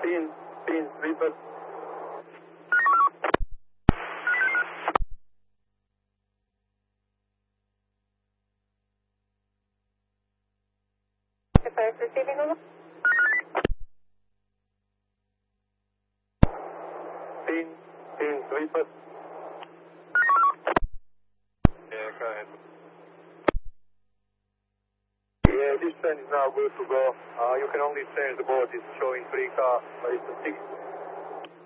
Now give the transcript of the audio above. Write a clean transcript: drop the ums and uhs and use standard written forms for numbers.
Pin, sweeper. First receiving over. Pin, sweeper. Yeah, go ahead. Yeah, this train is now good to go. You can only change the board. It's showing 3 car, but it's a 6.